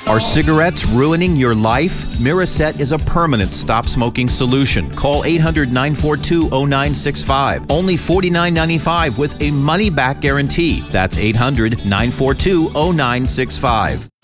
Are cigarettes ruining your life? Miraset is a permanent stop-smoking solution. Call 800-942-0965. Only $49.95 with a money-back guarantee. That's 800-942-0965.